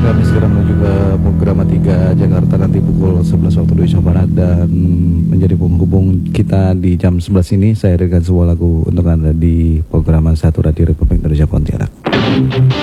Kami segera menuju ke Programa 3 Jakarta nanti pukul 11 waktu Indonesia Barat. Dan menjadi penghubung kita di jam 11 ini, saya hadirkan sebuah lagu untuk Anda di Programa 1 Radio Republik Indonesia Pontianak.